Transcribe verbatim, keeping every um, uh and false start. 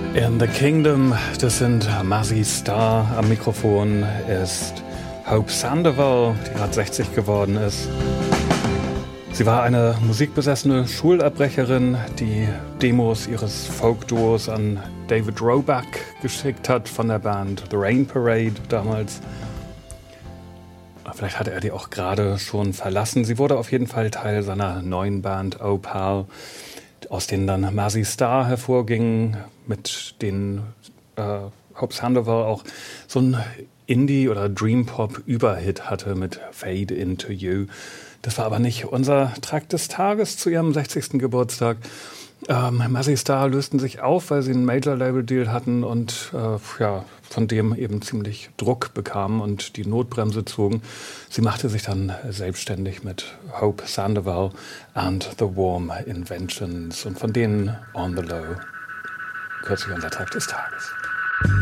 In the Kingdom, das sind Mazzy Star am Mikrofon, ist Hope Sandoval, die gerade sechzig geworden ist. Sie war eine musikbesessene Schulabbrecherin, die Demos ihres Folk-Duos an David Roback geschickt hat von der Band The Rain Parade damals. Vielleicht hatte er die auch gerade schon verlassen. Sie wurde auf jeden Fall Teil seiner neuen Band Opal, aus denen dann Mazzy Star hervorging, mit denen äh, Hope Sandoval auch so ein Indie- oder Dream-Pop-Überhit hatte mit Fade Into You. Das war aber nicht unser Track des Tages zu ihrem sechzigsten Geburtstag. Ähm, Mazzy Star lösten sich auf, weil sie einen Major-Label-Deal hatten und äh, ja, von dem eben ziemlich Druck bekamen und die Notbremse zogen. Sie machte sich dann selbstständig mit Hope Sandoval and the Warm Inventions und von denen On the Low. Kürzlich unser Track des Tages.